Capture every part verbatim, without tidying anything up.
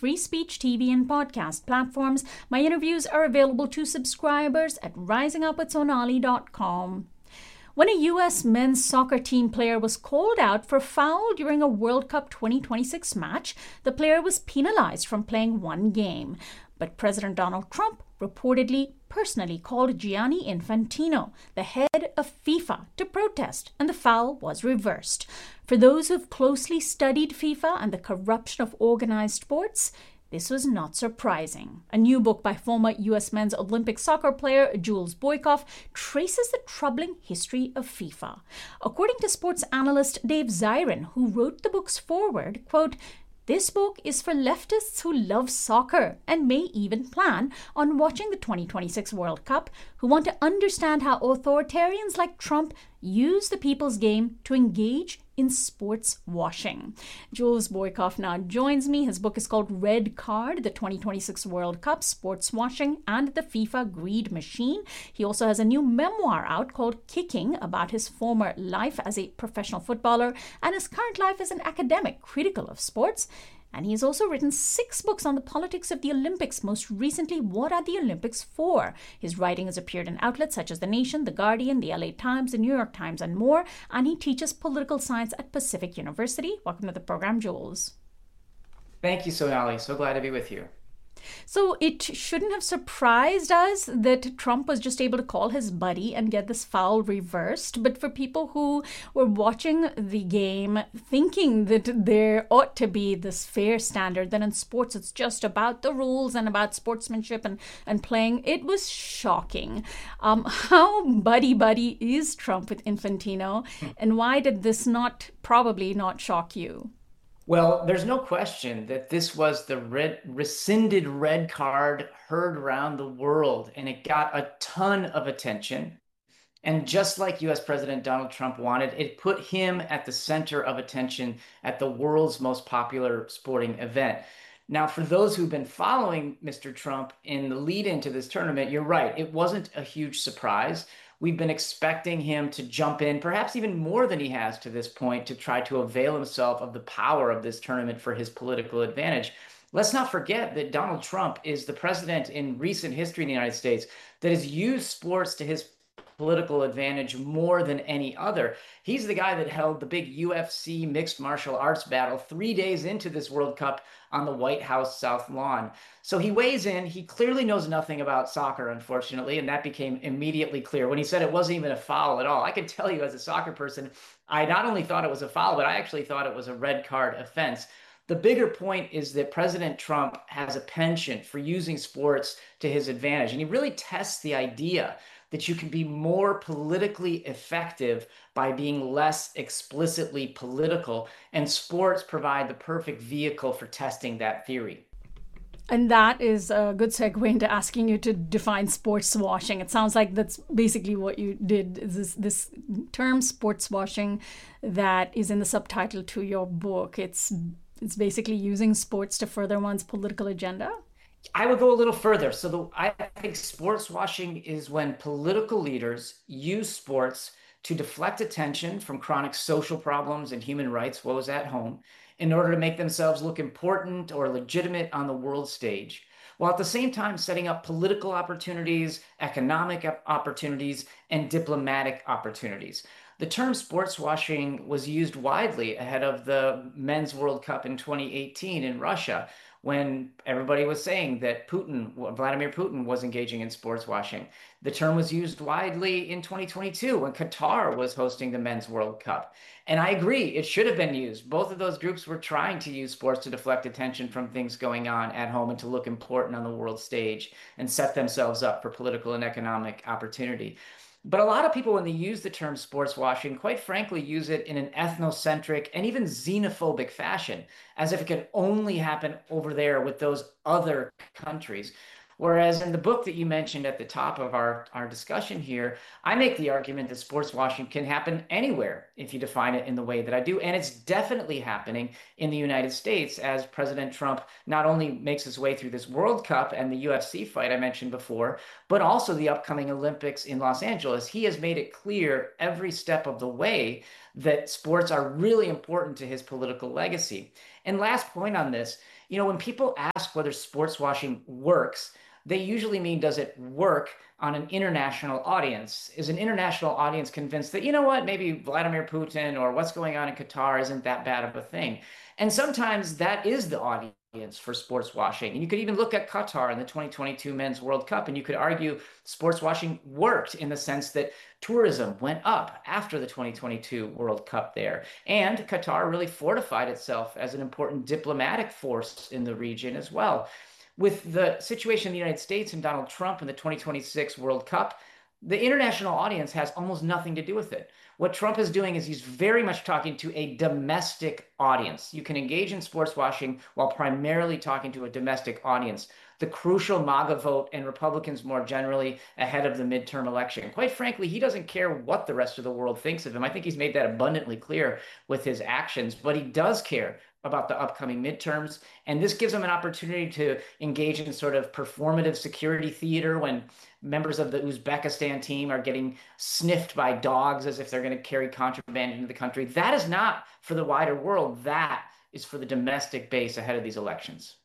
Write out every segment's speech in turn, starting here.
free speech T V and podcast platforms. My interviews are available to subscribers at rising up with sonali dot com. When a U S men's soccer team player was called out for foul during a World Cup twenty twenty-six match, the player was penalized from playing one game. But President Donald Trump reportedly personally called Gianni Infantino, the head of FIFA, to protest, and the foul was reversed. For those who've closely studied FIFA and the corruption of organized sports, this was not surprising. A new book by former U S men's Olympic soccer player Jules Boykoff traces the troubling history of FIFA. According to sports analyst Dave Zirin, who wrote the book's foreword, quote, "This book is for leftists who love soccer and may even plan on watching the twenty twenty-six World Cup, who want to understand how authoritarians like Trump use the people's game to engage in sports washing." Jules Boykoff now joins me. His book is called Red Card, the twenty twenty-six World Cup, Sports Washing, and the FIFA Greed Machine. He also has a new memoir out called Kicking, about his former life as a professional footballer and his current life as an academic critical of sports. And he's also written six books on the politics of the Olympics, most recently, What Are the Olympics For? His writing has appeared in outlets such as The Nation, The Guardian, The L A Times, The New York Times, and more. And he teaches political science at Pacific University. Welcome to the program, Jules. Thank you, Sonali. So glad to be with you. So it shouldn't have surprised us that Trump was just able to call his buddy and get this foul reversed. But for people who were watching the game thinking that there ought to be this fair standard, that in sports it's just about the rules and about sportsmanship and, and playing, it was shocking. Um, how buddy-buddy is Trump with Infantino? And why did this not probably not shock you? Well, there's no question that this was the red, rescinded red card heard around the world, and it got a ton of attention. And just like U S President Donald Trump wanted, it put him at the center of attention at the world's most popular sporting event. Now, for those who've been following Mister Trump in the lead into this tournament, you're right. It wasn't a huge surprise. We've been expecting him to jump in, perhaps even more than he has to this point, to try to avail himself of the power of this tournament for his political advantage. Let's not forget that Donald Trump is the president in recent history in the United States that has used sports to his political advantage more than any other. He's the guy that held the big U F C mixed martial arts battle three days into this World Cup on the White House South Lawn. So he weighs in. He clearly knows nothing about soccer, unfortunately, and that became immediately clear when he said it wasn't even a foul at all. I can tell you, as a soccer person, I not only thought it was a foul, but I actually thought it was a red card offense. The bigger point is that President Trump has a penchant for using sports to his advantage, and he really tests the idea that you can be more politically effective by being less explicitly political, and sports provide the perfect vehicle for testing that theory. And that is a good segue into asking you to define sports washing. It sounds like that's basically what you did, this, this term sports washing that is in the subtitle to your book. It's, it's basically using sports to further one's political agenda? I would go a little further. So the, I think sports washing is when political leaders use sports to deflect attention from chronic social problems and human rights woes at home in order to make themselves look important or legitimate on the world stage, while at the same time setting up political opportunities, economic opportunities, and diplomatic opportunities. The term sports washing was used widely ahead of the Men's World Cup in twenty eighteen in Russia, when everybody was saying that Putin, Vladimir Putin was engaging in sports washing. The term was used widely in twenty twenty-two when Qatar was hosting the Men's World Cup. And I agree, it should have been used. Both of those groups were trying to use sports to deflect attention from things going on at home and to look important on the world stage and set themselves up for political and economic opportunity. But a lot of people, when they use the term sports washing, quite frankly, use it in an ethnocentric and even xenophobic fashion, as if it could only happen over there with those other countries. Whereas in the book that you mentioned at the top of our, our discussion here, I make the argument that sports washing can happen anywhere if you define it in the way that I do. And it's definitely happening in the United States as President Trump not only makes his way through this World Cup and the U F C fight I mentioned before, but also the upcoming Olympics in Los Angeles. He has made it clear every step of the way that sports are really important to his political legacy. And last point on this, You know, when people ask whether sports washing works, they usually mean, does it work on an international audience? Is an international audience convinced that, you know what, maybe Vladimir Putin or what's going on in Qatar isn't that bad of a thing? And sometimes that is the audience for sports washing. And you could even look at Qatar in the twenty twenty-two Men's World Cup, and you could argue sports washing worked in the sense that tourism went up after the twenty twenty-two World Cup there. And Qatar really fortified itself as an important diplomatic force in the region as well. With the situation in the United States and Donald Trump in the twenty twenty-six World Cup, the international audience has almost nothing to do with it. What Trump is doing is he's very much talking to a domestic audience. You can engage in sports washing while primarily talking to a domestic audience. The crucial MAGA vote and Republicans more generally ahead of the midterm election. Quite frankly, he doesn't care what the rest of the world thinks of him. I think he's made that abundantly clear with his actions, but he does care about the upcoming midterms. And this gives him an opportunity to engage in sort of performative security theater when members of the Uzbekistan team are getting sniffed by dogs as if they're going to carry contraband into the country. That is not for the wider world. That is for the domestic base ahead of these elections.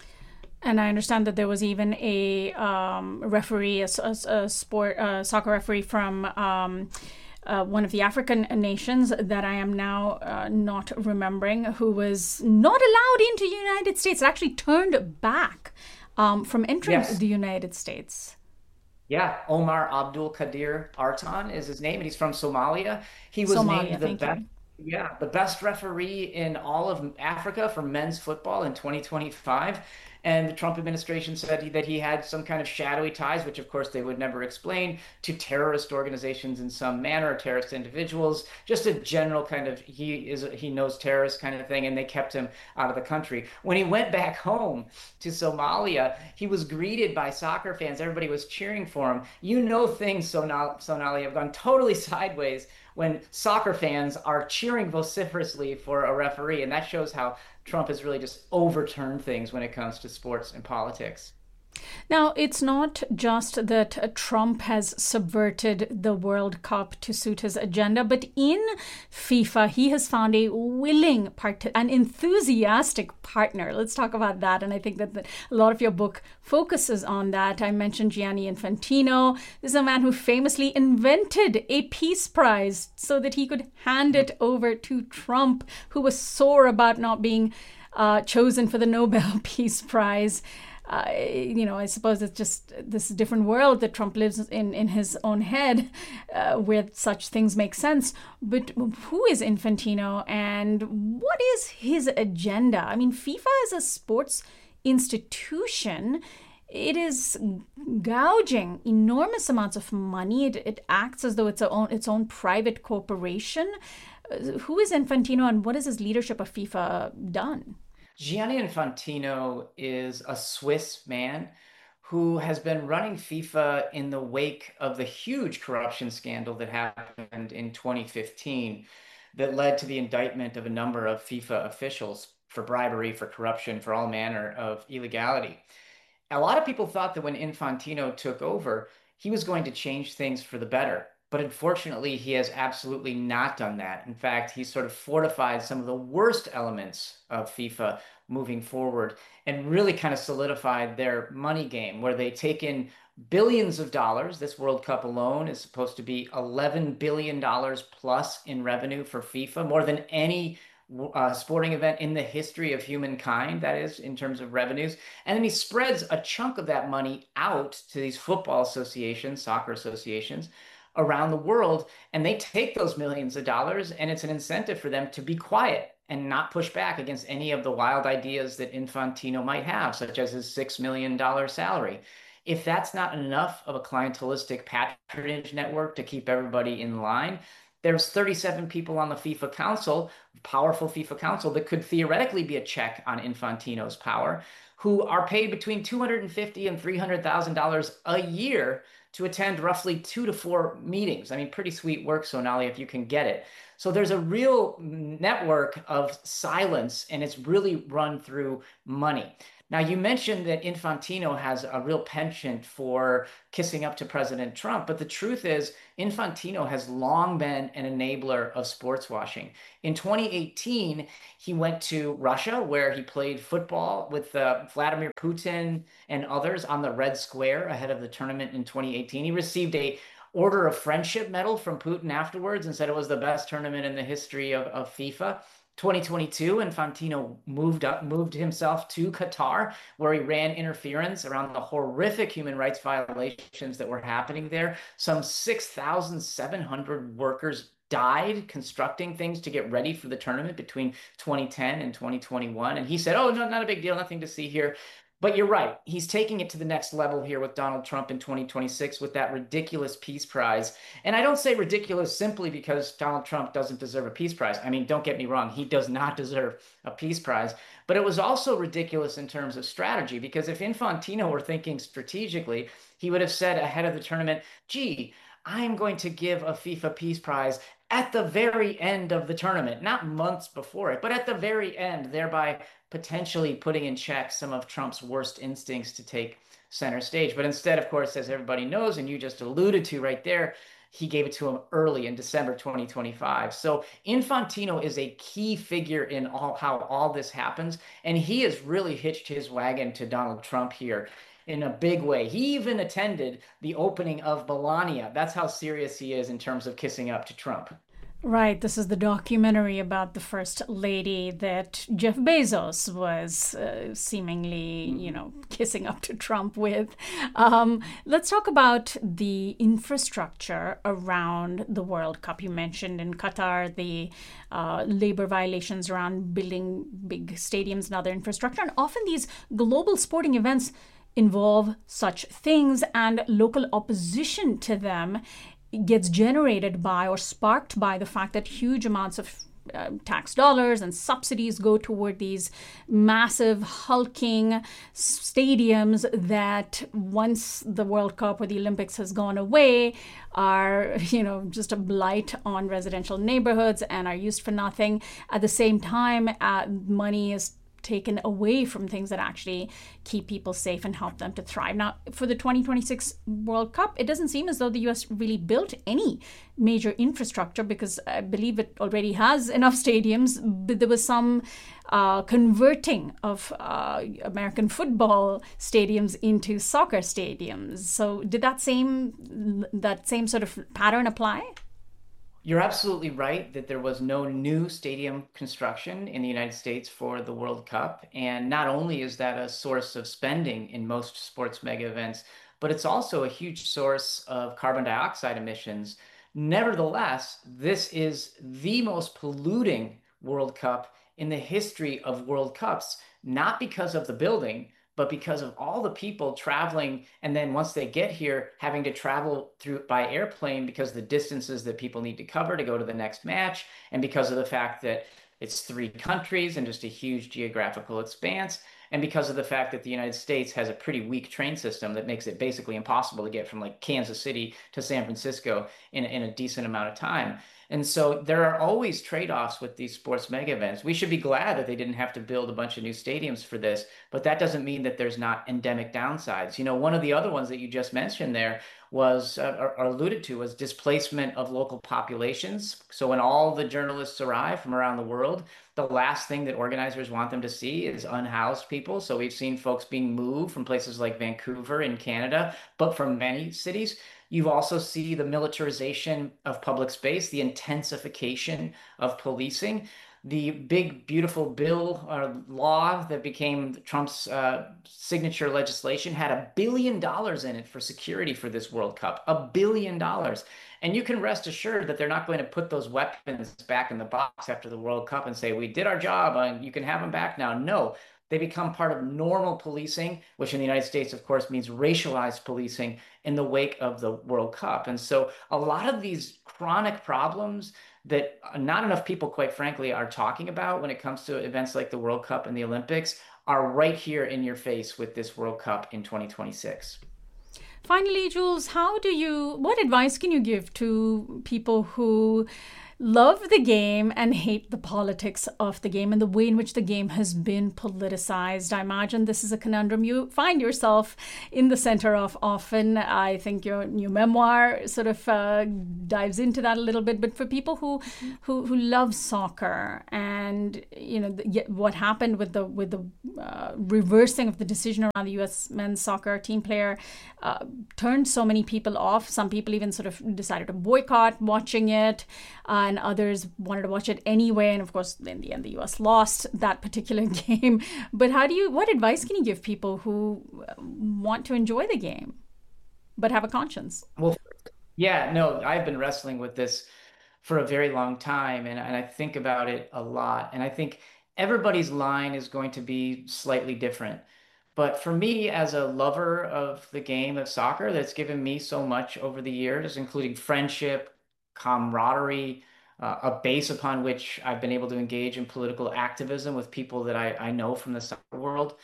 And I understand that there was even a um, referee, a, a, a sport, a soccer referee from um, uh, one of the African nations that I am now uh, not remembering, who was not allowed into the United States, actually turned back um, from entering yes. the United States. Yeah, Omar Abdul Kadir Artan is his name, and he's from Somalia. He was Somalia, named the thank best. you. Yeah, the best referee in all of Africa for men's football in twenty twenty-five. And the Trump administration said that he had some kind of shadowy ties, which of course they would never explain, to terrorist organizations in some manner, terrorist individuals, just a general kind of he is he knows terrorists kind of thing, and they kept him out of the country. When he went back home to Somalia, he was greeted by soccer fans. Everybody was cheering for him. You know, things, Sonali, Sonali have gone totally sideways when soccer fans are cheering vociferously for a referee. And that shows how Trump has really just overturned things when it comes to sports and politics. Now, it's not just that Trump has subverted the World Cup to suit his agenda, but in FIFA, he has found a willing, part- an enthusiastic partner. Let's talk about that. And I think that the, a lot of your book focuses on that. I mentioned Gianni Infantino. This is a man who famously invented a peace prize so that he could hand it over to Trump, who was sore about not being uh, chosen for the Nobel Peace Prize. Uh, you know, I suppose it's just this different world that Trump lives in, in his own head, uh, where such things make sense. But who is Infantino and what is his agenda? I mean, FIFA is a sports institution. It is gouging enormous amounts of money. It, it acts as though it's, a own, its own private corporation. Uh, who is Infantino and what has his leadership of FIFA done? Gianni Infantino is a Swiss man who has been running FIFA in the wake of the huge corruption scandal that happened in twenty fifteen that led to the indictment of a number of FIFA officials for bribery, for corruption, for all manner of illegality. A lot of people thought that when Infantino took over, he was going to change things for the better. But unfortunately, he has absolutely not done that. In fact, he's sort of fortified some of the worst elements of FIFA moving forward and really kind of solidified their money game, where they take in billions of dollars. This World Cup alone is supposed to be eleven billion dollars plus in revenue for FIFA, more than any uh, sporting event in the history of humankind, that is, in terms of revenues. And then he spreads a chunk of that money out to these football associations, soccer associations, around the world, and they take those millions of dollars, and it's an incentive for them to be quiet and not push back against any of the wild ideas that Infantino might have, such as his six million dollars salary. If that's not enough of a clientelistic patronage network to keep everybody in line, there's thirty-seven people on the FIFA Council, powerful FIFA Council, that could theoretically be a check on Infantino's power, who are paid between two hundred fifty thousand dollars and three hundred thousand dollars a year to attend roughly two to four meetings. I mean, pretty sweet work, Sonali, if you can get it. So there's a real network of silence, and it's really run through money. Now, you mentioned that Infantino has a real penchant for kissing up to President Trump, but the truth is, Infantino has long been an enabler of sports washing. In twenty eighteen, he went to Russia, where he played football with uh, Vladimir Putin and others on the Red Square ahead of the tournament in twenty eighteen. He received a Order of Friendship medal from Putin afterwards and said it was the best tournament in the history of, of FIFA. twenty twenty-two, Infantino moved up, moved himself to Qatar, where he ran interference around the horrific human rights violations that were happening there. Some six thousand seven hundred workers died constructing things to get ready for the tournament between twenty ten and twenty twenty-one. And he said, oh, no, not a big deal, nothing to see here. But you're right. He's taking it to the next level here with Donald Trump in twenty twenty-six with that ridiculous peace prize. And I don't say ridiculous simply because Donald Trump doesn't deserve a peace prize. I mean, don't get me wrong. He does not deserve a peace prize. But it was also ridiculous in terms of strategy, because if Infantino were thinking strategically, he would have said ahead of the tournament, gee, I'm going to give a FIFA Peace Prize at the very end of the tournament, not months before it, but at the very end, thereby potentially putting in check some of Trump's worst instincts to take center stage. But instead, of course, as everybody knows, and you just alluded to right there, he gave it to him early in December twenty twenty-five. So Infantino is a key figure in all how all this happens, and he has really hitched his wagon to Donald Trump here in a big way. He even attended the opening of Melania. That's how serious he is in terms of kissing up to Trump. Right. This is the documentary about the first lady that Jeff Bezos was uh, seemingly, you know, kissing up to Trump with. Um, let's talk about the infrastructure around the World Cup. You mentioned in Qatar the uh, labor violations around building big stadiums and other infrastructure. And often these global sporting events involve such things, and local opposition to them gets generated by or sparked by the fact that huge amounts of uh, tax dollars and subsidies go toward these massive hulking stadiums that once the World Cup or the Olympics has gone away are, you know, just a blight on residential neighborhoods and are used for nothing. At the same time, uh, money is taken away from things that actually keep people safe and help them to thrive. Now, for the twenty twenty-six World Cup, it doesn't seem as though the U S really built any major infrastructure, because I believe it already has enough stadiums, but there was some uh, converting of uh, American football stadiums into soccer stadiums. So did that same that same sort of pattern apply? You're absolutely right that there was no new stadium construction in the United States for the World Cup. And not only is that a source of spending in most sports mega events, but it's also a huge source of carbon dioxide emissions. Nevertheless, this is the most polluting World Cup in the history of World Cups, not because of the building, but because of all the people traveling, and then once they get here, having to travel through by airplane because of the distances that people need to cover to go to the next match, and because of the fact that it's three countries and just a huge geographical expanse, and because of the fact that the United States has a pretty weak train system that makes it basically impossible to get from like Kansas City to San Francisco in, in a decent amount of time. And so there are always trade-offs with these sports mega events. We should be glad that they didn't have to build a bunch of new stadiums for this, but that doesn't mean that there's not endemic downsides. You know, one of the other ones that you just mentioned there was, uh, or, or alluded to, was displacement of local populations. So when all the journalists arrive from around the world, the last thing that organizers want them to see is unhoused people. So we've seen folks being moved from places like Vancouver in Canada, but from many cities. You also see the militarization of public space, the intensification of policing, the big, beautiful bill or law that became Trump's uh, signature legislation had a billion dollars in it for security for this World Cup, a billion dollars. And you can rest assured that they're not going to put those weapons back in the box after the World Cup and say, we did our job and you can have them back now. No. They become part of normal policing, which in the United States, of course, means racialized policing in the wake of the World Cup. And so a lot of these chronic problems that not enough people, quite frankly, are talking about when it comes to events like the World Cup and the Olympics are right here in your face with this World Cup in twenty twenty-six. Finally, Jules, how do you, what advice can you give to people who love the game and hate the politics of the game and the way in which the game has been politicized. I imagine this is a conundrum you find yourself in the center of often. I think your new memoir sort of uh, dives into that a little bit. But for people who who, who love soccer and, you know, the, what happened with the with the uh, reversing of the decision around the U S men's soccer team player uh, turned so many people off. Some people even sort of decided to boycott watching it. Uh, and others wanted to watch it anyway. And of course, in the end, the U S lost that particular game. But how do you, what advice can you give people who want to enjoy the game, but have a conscience? Well, yeah, no, I've been wrestling with this for a very long time. And, and I think about it a lot. And I think everybody's line is going to be slightly different. But for me, as a lover of the game of soccer, that's given me so much over the years, including friendship, camaraderie, uh, a base upon which I've been able to engage in political activism with people that I, I know from the soccer world.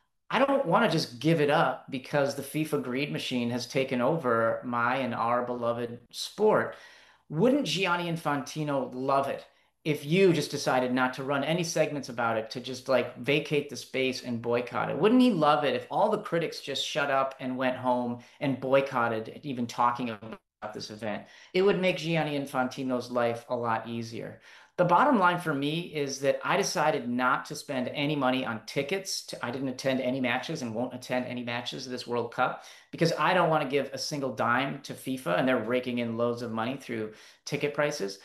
I don't want to just give it up because the FIFA greed machine has taken over my and our beloved sport. Wouldn't Gianni Infantino love it if you just decided not to run any segments about it, to just like vacate the space and boycott it? Wouldn't he love it if all the critics just shut up and went home and boycotted even talking about this event? It would make Gianni Infantino's life a lot easier. The bottom line for me is that I decided not to spend any money on tickets. To, I didn't attend any matches and won't attend any matches of this World Cup because I don't want to give a single dime to FIFA, and they're raking in loads of money through ticket prices.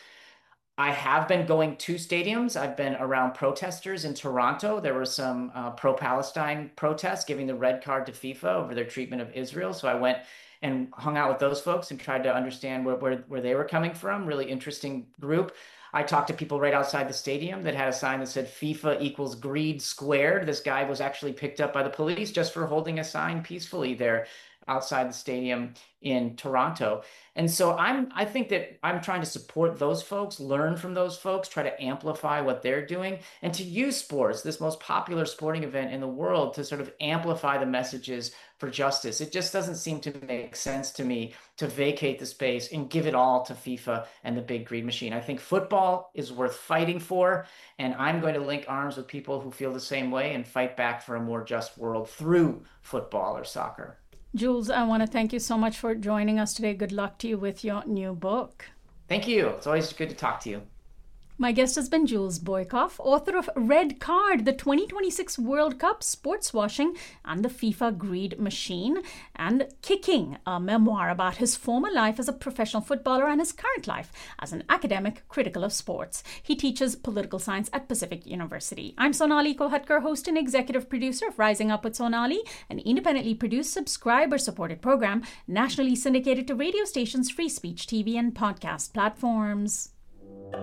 I have been going to stadiums. I've been around protesters in Toronto. There were some uh, pro-Palestine protests giving the red card to FIFA over their treatment of Israel. So I went and hung out with those folks and tried to understand where, where, where they were coming from. Really interesting group. I talked to people right outside the stadium that had a sign that said FIFA equals greed squared. This guy was actually picked up by the police just for holding a sign peacefully there outside the stadium in Toronto. And so I'm, I think that I'm trying to support those folks, learn from those folks, try to amplify what they're doing, and to use sports, this most popular sporting event in the world, to sort of amplify the messages for justice. It just doesn't seem to make sense to me to vacate the space and give it all to FIFA and the big greed machine. I think football is worth fighting for, and I'm going to link arms with people who feel the same way and fight back for a more just world through football or soccer. Jules, I want to thank you so much for joining us today. Good luck to you with your new book. Thank you. It's always good to talk to you. My guest has been Jules Boykoff, author of Red Card, the twenty twenty-six World Cup, Sports Washing, and the FIFA Greed Machine, and Kicking, a memoir about his former life as a professional footballer and his current life as an academic critical of sports. He teaches political science at Pacific University. I'm Sonali Kohatkar, host and executive producer of Rising Up with Sonali, an independently produced, subscriber-supported program nationally syndicated to radio stations, free speech T V, and podcast platforms.